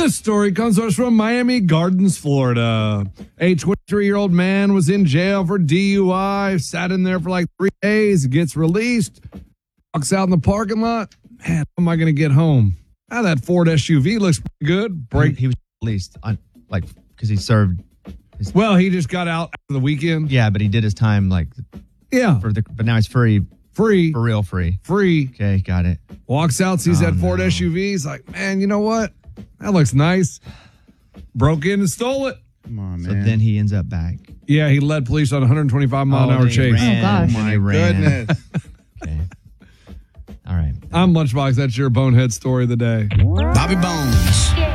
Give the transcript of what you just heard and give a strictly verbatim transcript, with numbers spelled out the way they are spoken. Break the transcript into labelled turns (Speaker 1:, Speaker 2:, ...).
Speaker 1: This story comes to us from Miami Gardens, Florida. A twenty-three-year-old man was in jail for D U I, sat in there for like three days, gets released, walks out in the parking lot. Man, how am I going to get home? Ah, that Ford S U V looks pretty good. Break.
Speaker 2: He, he was released, on, like, because he served. His,
Speaker 1: well, he just got out after the weekend.
Speaker 2: Yeah, but he did his time, like,
Speaker 1: yeah.
Speaker 2: For the, but now he's free.
Speaker 1: Free.
Speaker 2: For real free.
Speaker 1: Free.
Speaker 2: Okay, got it.
Speaker 1: Walks out, sees
Speaker 2: oh,
Speaker 1: that Ford
Speaker 2: no.
Speaker 1: S U V. He's like, man, you know what? That looks nice. Broke in and stole it.
Speaker 3: Come on, man.
Speaker 2: So then he ends up back.
Speaker 1: Yeah, he led police on a one twenty-five mile an
Speaker 2: oh,
Speaker 1: hour chase.
Speaker 2: Ran,
Speaker 4: oh, gosh.
Speaker 2: My
Speaker 3: Goodness.
Speaker 2: Okay. All right.
Speaker 1: I'm Lunchbox. That's your bonehead story of the day.
Speaker 5: Bobby Bones.